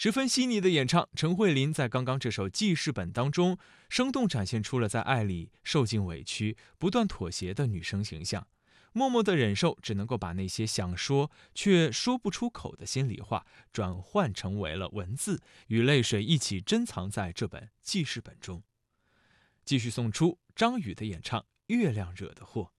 十分细腻的演唱，陈慧琳在刚刚这首记事本当中，生动展现出了在爱里受尽委屈、不断妥协的女生形象。默默的忍受，只能够把那些想说却说不出口的心里话，转换成为了文字，与泪水一起珍藏在这本记事本中。继续送出张宇的演唱《月亮惹的祸》。